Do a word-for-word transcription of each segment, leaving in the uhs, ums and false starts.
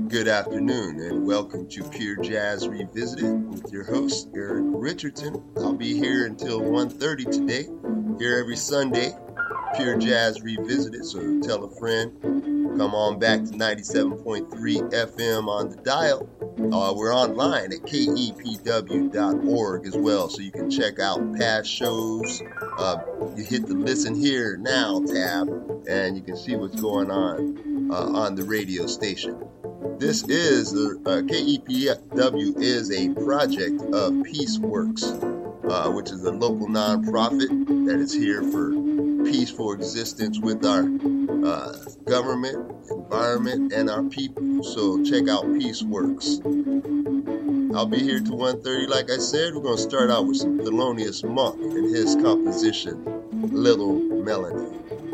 Good afternoon and welcome to Pure Jazz Revisited with your host, Eric Richardson. I'll be here until one thirty today, here every Sunday, Pure Jazz Revisited, so tell a friend. Come on back to ninety-seven point three F M on the dial. Uh, we're online at K E P W dot org as well, so you can check out past shows. Uh, you hit the Listen Here Now tab, and you can see what's going on uh, on the radio station. This is, uh, K E P W is a project of Peaceworks, uh, which is a local nonprofit that is here for peaceful existence with our uh, government, environment, and our people. So check out Peaceworks. I'll be here till one thirty, like I said. We're going to start out with some Thelonious Monk and his composition, Little Melody.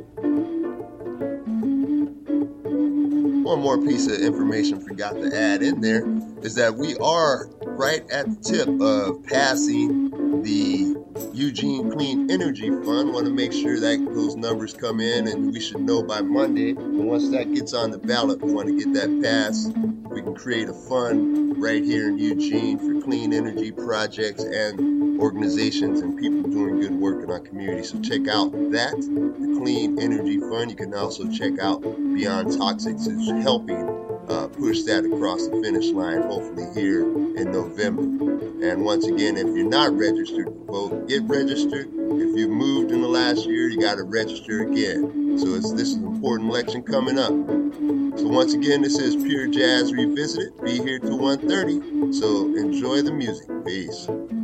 One more piece of information forgot to add in there is that we are right at the tip of passing the Eugene Clean Energy Fund. Want to make sure that those numbers come in, and we should know by Monday. And once that gets on the ballot, we want to get that passed. We can create a fund right here in Eugene for clean energy projects and organizations and people doing good work in our community. So check out that, the Clean Energy Fund. You can also check out Beyond Toxics, is helping uh, push that across the finish line, hopefully here in November. And once again, if you're not registered to vote, get registered. If you moved in the last year, you got to register again. So it's, this is an important election coming up. So once again, this is Pure Jazz Revisited. Be here till one thirty. So enjoy the music. Peace.